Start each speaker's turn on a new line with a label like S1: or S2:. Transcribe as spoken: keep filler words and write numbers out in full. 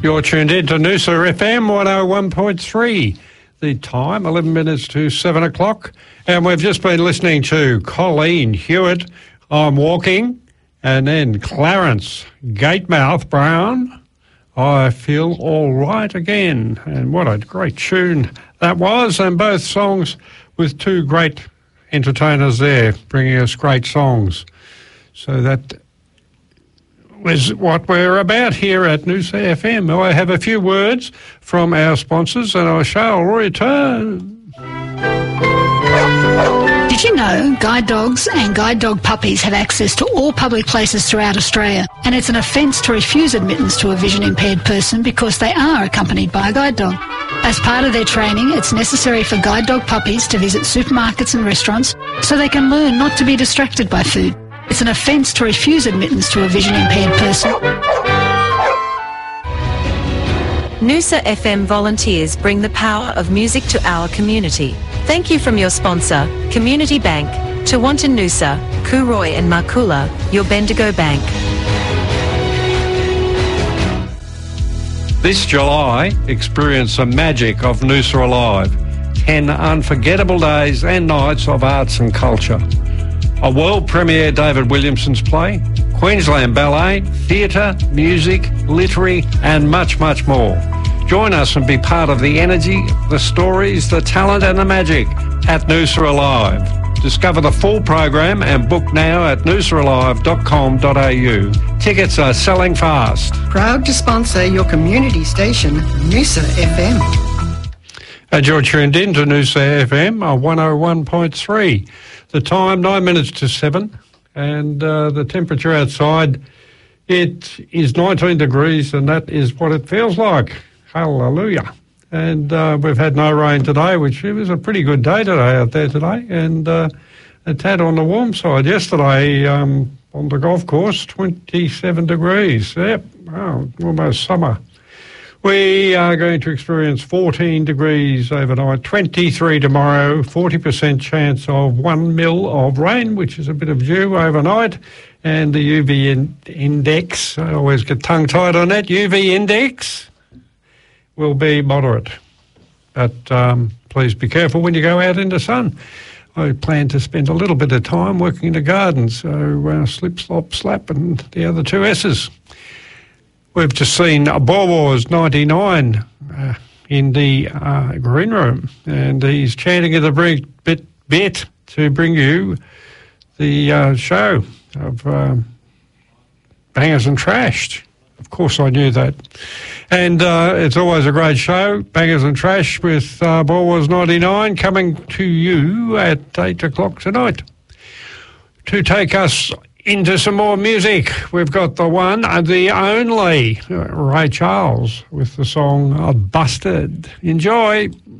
S1: You're tuned in to Noosa F M one oh one point three. The time, eleven minutes to seven o'clock. And we've just been listening to Colleen Hewitt, I'm Walking, and then Clarence Gatemouth Brown, I Feel All Right Again. And what a great tune that was. And both songs with two great entertainers there, bringing us great songs. So that is what we're about here at Noosa F M. I have a few words from our sponsors and I shall return.
S2: Did you know guide dogs and guide dog puppies have access to all public places throughout Australia, and it's an offence to refuse admittance to a vision impaired person because they are accompanied by a guide dog? As part of their training, it's necessary for guide dog puppies to visit supermarkets and restaurants so they can learn not to be distracted by food. It's an offence to refuse admittance to a vision-impaired person.
S3: Noosa F M volunteers bring the power of music to our community. Thank you from your sponsor, Community Bank, Tewantin Noosa, Cooroy and Markula, your Bendigo Bank.
S1: This July, experience the magic of Noosa Alive. Ten unforgettable days and nights of arts and culture. A world premiere David Williamson's play, Queensland Ballet, theatre, music, literary and much, much more. Join us and be part of the energy, the stories, the talent and the magic at Noosa Alive. Discover the full program and book now at noosa alive dot com dot a u. Tickets are selling fast.
S4: Proud to sponsor your community station, Noosa F M.
S1: And you're tuned in to Noosa F M one oh one point three. The time, nine minutes to seven, and uh, the temperature outside, it is nineteen degrees, and that is what it feels like. Hallelujah. And uh, we've had no rain today, which it was a pretty good day today out there today, and uh, a tad on the warm side. Yesterday um, on the golf course, twenty-seven degrees. Yep, wow, almost summer. We are going to experience fourteen degrees overnight, twenty-three tomorrow, forty percent chance of one mil of rain, which is a bit of dew overnight, and the U V in- index, I always get tongue-tied on that, U V index will be moderate. But um, please be careful when you go out in the sun. I plan to spend a little bit of time working in the garden, so uh, slip, slop, slap, and the other two S's. We've just seen Boer Wars ninety-nine uh, in the uh, green room, and he's chanting at a bit, bit, bit to bring you the uh, show of um, Bangers and Trashed. Of course I knew that. And uh, it's always a great show, Bangers and Trash with uh, Boer Wars ninety-nine, coming to you at eight o'clock tonight. To take us into some more music, we've got the one and the only Ray Charles with the song Busted. Enjoy.